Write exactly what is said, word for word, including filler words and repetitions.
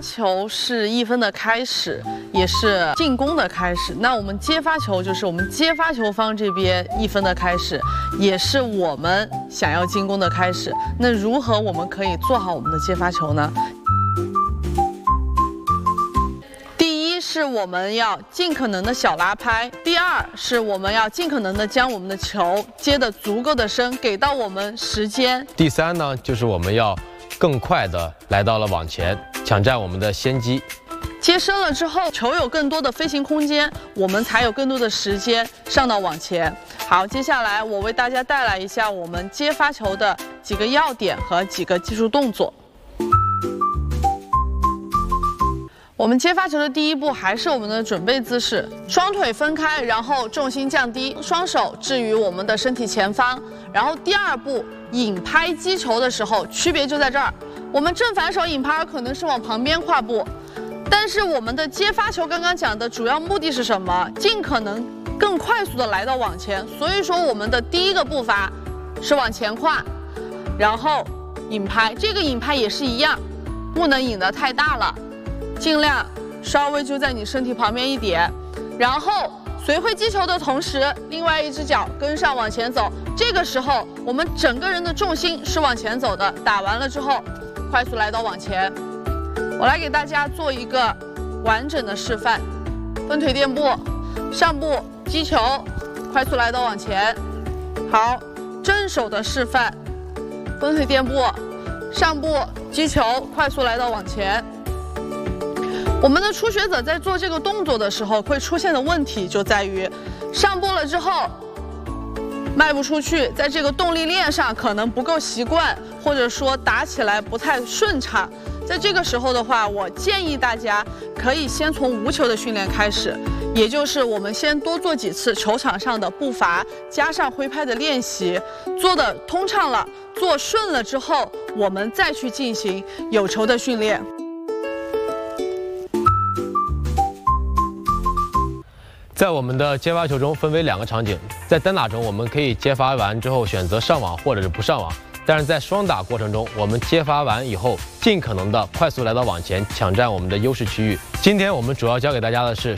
球是一分的开始，也是进攻的开始。那我们接发球就是我们接发球方这边一分的开始，也是我们想要进攻的开始。那如何我们可以做好我们的接发球呢？第一是我们要尽可能的小拉拍，第二是我们要尽可能的将我们的球接得足够的深，给到我们时间。 第三呢，就是我们要更快的来到了网前，抢占我们的先机。 接深了之后，球有更多的飞行空间，我们才有更多的时间上到网前。好，接下来我为大家带来一下我们接发球的几个要点和几个技术动作。我们接发球的第一步还是我们的准备姿势，双腿分开，然后重心降低，双手置于我们的身体前方。然后第二步，引拍击球的时候，区别就在这儿。我们正反手引拍可能是往旁边跨步，但是我们的接发球刚刚讲的主要目的是什么？尽可能更快速的来到网前。所以说我们的第一个步伐是往前跨，然后引拍。这个引拍也是一样，不能引得太大了。尽量稍微就在你身体旁边一点，然后随挥击球的同时，另外一只脚跟上往前走。这个时候，我们整个人的重心是往前走的。打完了之后，快速来到网前。我来给大家做一个完整的示范：分腿垫步，上步击球，快速来到网前。好，正手的示范：分腿垫步，上步击球，快速来到网前。我们的初学者在做这个动作的时候，会出现的问题就在于，上步了之后迈不出去，在这个动力链上可能不够习惯，或者说打起来不太顺畅。在这个时候的话，我建议大家可以先从无球的训练开始，也就是我们先多做几次球场上的步伐加上挥拍的练习，做的通畅了，做顺了之后，我们再去进行有球的训练。 在我们的接发球中分为两个场景，在单打中我们可以接发完之后选择上网或者是不上网，但是在双打过程中，我们接发完以后尽可能的快速来到网前，抢占我们的优势区域。今天我们主要教给大家的是